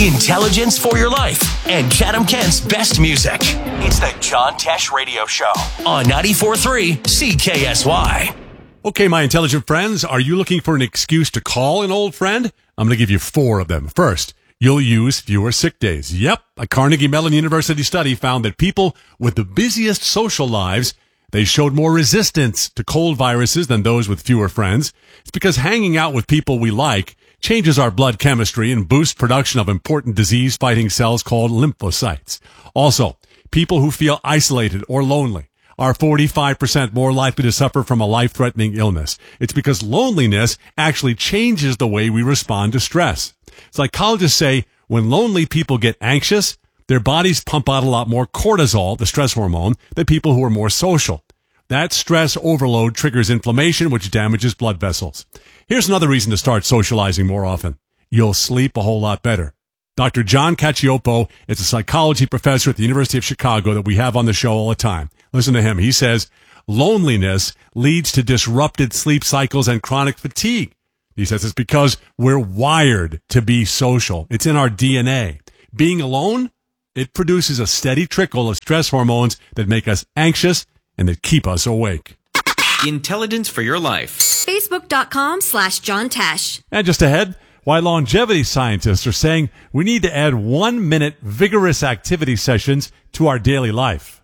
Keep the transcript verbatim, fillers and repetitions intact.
intelligence for your life, and Chatham Kent's best music. It's the John Tesh Radio Show on ninety-four point three C K S Y. Okay, my intelligent friends, are you looking for an excuse to call an old friend? I'm going to give you four of them. First, you'll use fewer sick days. Yep, a Carnegie Mellon University study found that people with the busiest social lives, they showed more resistance to cold viruses than those with fewer friends. It's because hanging out with people we like changes our blood chemistry and boosts production of important disease-fighting cells called lymphocytes. Also, people who feel isolated or lonely are forty-five percent more likely to suffer from a life-threatening illness. It's because loneliness actually changes the way we respond to stress. Psychologists say when lonely people get anxious, their bodies pump out a lot more cortisol, the stress hormone, than people who are more social. That stress overload triggers inflammation, which damages blood vessels. Here's another reason to start socializing more often. You'll sleep a whole lot better. Doctor John Cacioppo is a psychology professor at the University of Chicago that we have on the show all the time. Listen to him. He says, loneliness leads to disrupted sleep cycles and chronic fatigue. He says it's because we're wired to be social. It's in our D N A. Being alone, it produces a steady trickle of stress hormones that make us anxious and that keep us awake. Intelligence for your life. Facebook.com slash John Tesh. And just ahead, why longevity scientists are saying we need to add one-minute vigorous activity sessions to our daily life.